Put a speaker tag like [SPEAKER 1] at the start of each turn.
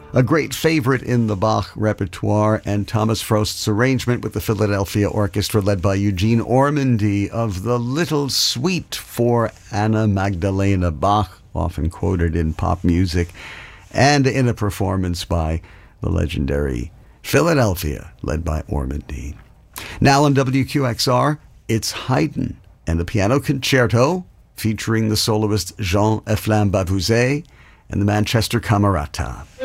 [SPEAKER 1] a great favorite in the Bach repertoire, and Thomas Frost's arrangement with the Philadelphia Orchestra led by Eugene Ormandy of the Little Suite for Anna Magdalena Bach, often quoted in pop music, and in a performance by the legendary Philadelphia, led by Ormandy. Now on WQXR, it's Haydn and the Piano Concerto, featuring the soloist Jean-Eflain Bavouzet and the Manchester Camerata.